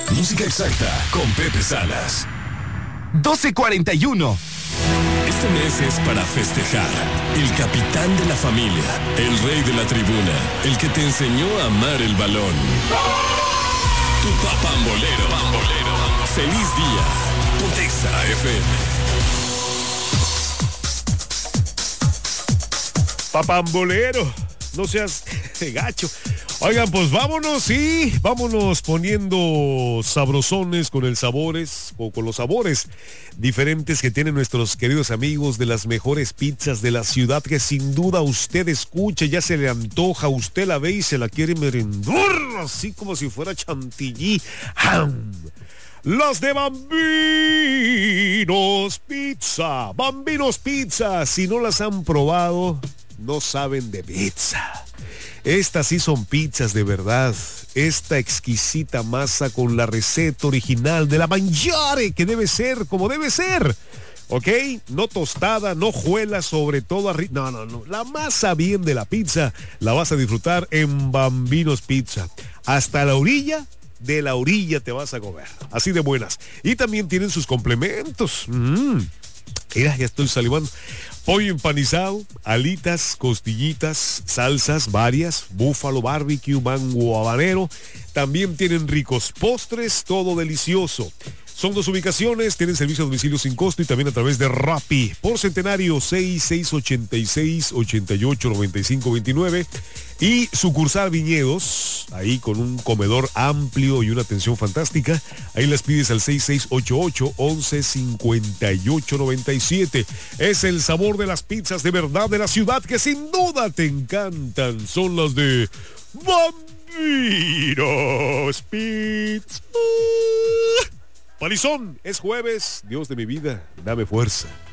Música exacta con Pepe Salas. 12:41. Este mes es para festejar. El capitán de la familia, el rey de la tribuna, el que te enseñó a amar el balón. Tu papambolero. Feliz día. Pontexa FM. Papambolero, no seas gacho. Oigan, pues vámonos poniendo sabrosones con los sabores diferentes que tienen nuestros queridos amigos de las mejores pizzas de la ciudad, que sin duda usted escucha, ya se le antoja, usted la ve y se la quiere merendar, así como si fuera chantilly. ¡Ham! Las de Bambinos Pizza. Bambinos Pizza, si no las han probado, no saben de pizza. Estas sí son pizzas de verdad. Esta exquisita masa con la receta original de la mangiare, que debe ser como debe ser. ¿Ok? No tostada, no juela, sobre todo arriba. No. La masa bien de la pizza la vas a disfrutar en Bambinos Pizza. Hasta la orilla de la orilla te vas a comer. Así de buenas. Y también tienen sus complementos. Mira, ya estoy salivando. Pollo empanizado, alitas, costillitas, salsas varias, búfalo, barbecue, mango, habanero. También tienen ricos postres, todo delicioso. Son 2 ubicaciones, tienen servicio a domicilio sin costo y también a través de Rappi. Por Centenario 6686-889529 y sucursal Viñedos, ahí con un comedor amplio y una atención fantástica. Ahí las pides al 6688-115897. Es el sabor de las pizzas de verdad de la ciudad que sin duda te encantan. Son las de Bambinos Pizza. Palizón, es jueves, Dios de mi vida, dame fuerza.